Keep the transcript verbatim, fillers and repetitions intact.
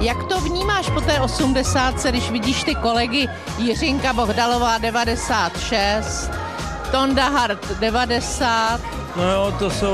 Jak to vnímáš po té osmdesátce, když vidíš ty kolegy Jiřinka Bohdalová devadesát šest, Tonda Hart devadesát? No jo, to jsou